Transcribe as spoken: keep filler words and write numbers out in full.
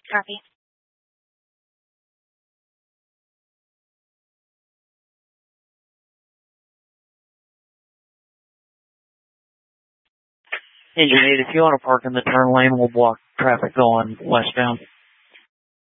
Copy. Engine eight, if you want to park in the turn lane, we'll block traffic going westbound.